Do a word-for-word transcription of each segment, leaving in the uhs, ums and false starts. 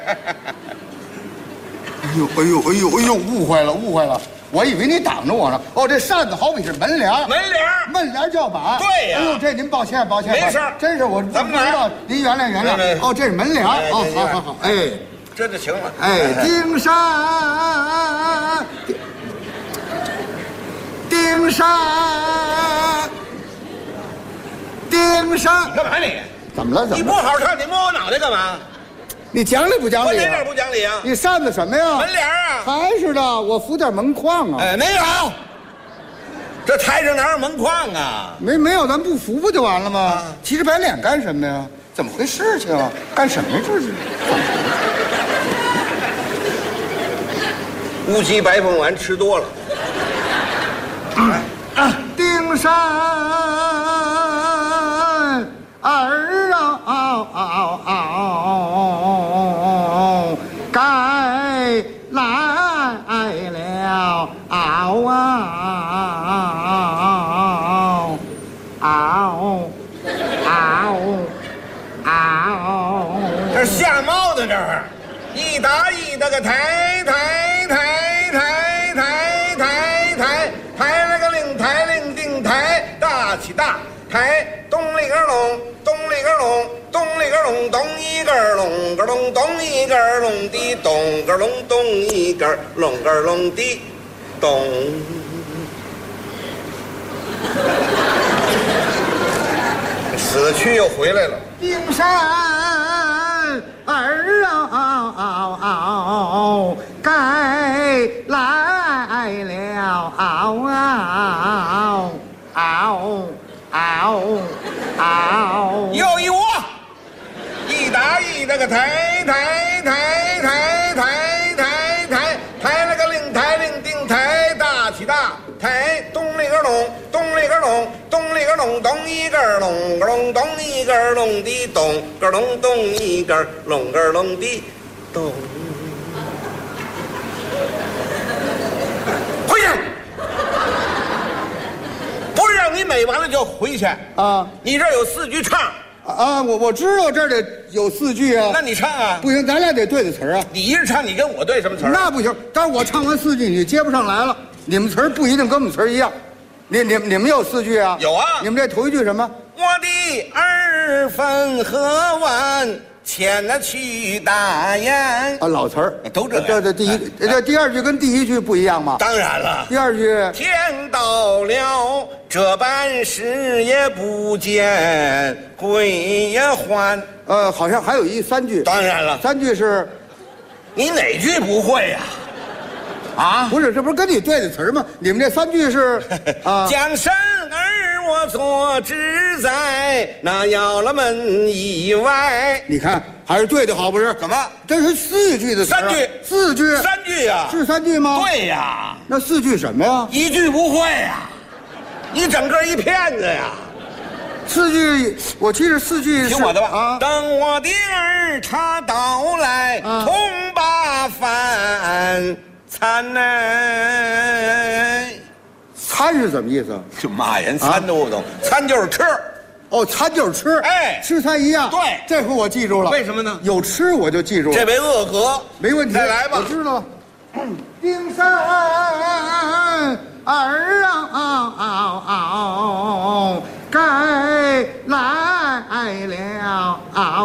哎呦哎呦哎呦哎呦，误会了误会了，我以为你挡着我呢。哦，这扇子好比是门帘， 门帘， 门帘叫板。 对呀。 哎呦，这您抱歉抱歉， 没事， 真是我不知道，您原谅原谅。哦，这是门帘。哦，好好好，哎， 这就行了。 哎，丁山，丁山，丁山。 你干嘛你？ 怎么了？怎么了？ 你不好好唱，你摸我脑袋干嘛？ 你讲理不讲理？ 我哪点不讲理啊？ 你扇子什么呀？ 门帘啊。 还是的，我扶点门框啊。 哎，没有，这台上哪有门框啊？ 没没有，咱不扶不就完了吗？啊、其实白脸干什么呀？怎么回事情啊？干什么呀？这是？ 乌鸡白凤丸吃多了。 啊啊、丁山儿啊啊啊啊！该来了啊啊啊！ 这是下帽子这儿，一打一的个抬抬抬抬抬抬抬抬了个令抬令定抬，大起大抬，咚里个隆，咚里个隆，咚里个隆，咚一个隆个隆，咚一个隆的，咚个隆咚一个隆个隆的，咚。死去又回来了。 丁山儿啊，该来了啊啊！ 又一窝，一打一那个抬抬抬抬抬抬抬抬了个令抬令定抬，大起大抬，咚里个隆，咚里个隆，咚里个隆，咚一个隆个隆，咚一个隆的，咚个隆咚一个隆个隆的，咚。回去，不是让你美完了就回去啊！ 你这儿有四句唱啊！我我知道这儿得有四句啊。 那你唱啊？ 不行，咱俩得对着词儿啊。 你一人唱，你跟我对什么词儿？ 那不行，但是我唱完四句，你接不上来了。你们词儿不一定跟我们词儿一样。你你你们有四句啊？ 有啊。 你们这头一句什么？ 我的儿分河湾，前了去大雁。 啊，老词儿都这样。 这这第一，这第二句跟第一句不一样吗？ 当然了。 第二句， 天到了这般事也不见归也还。 呃，好像还有一三句。 当然了， 三句是， 你哪句不会呀？啊， 不是，这不是跟你对的词儿吗？你们这三句是啊， 江山儿我坐只在那窑了门以外。 你看还是对的好，不是？ 怎么？ 这是四句的词儿啊。 三句， 四句， 三句呀？ 是三句吗？ 对呀。 那四句什么呀？ 一句不会呀，你整个一骗子呀。 四句，我记得四句。 听我的吧啊！ 等我的儿他到来， 啊、 同把饭餐呢。 餐是什么意思？ 就骂人，餐都不懂，餐就是吃。 哦，餐就是吃， 哎， 吃餐一样。 对， 这回我记住了。 为什么呢？ 有吃我就记住了。 这为恶格， 没问题。 再来吧。 我知道了。丁山儿啊，该来了啊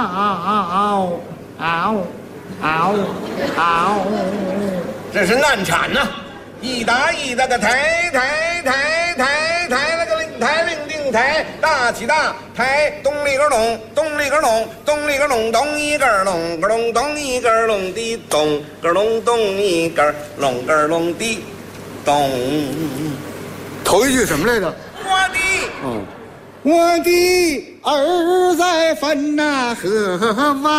啊啊！ 这是难产呐！一打一的个抬抬抬抬抬了个令抬令定抬，大起大抬，咚里个隆，咚里个隆，咚里个隆，咚一个隆个隆，咚一个隆的，咚个隆咚一个隆个隆的，咚。 头一句什么来着？ 我的， 嗯，我的儿在分那河湾。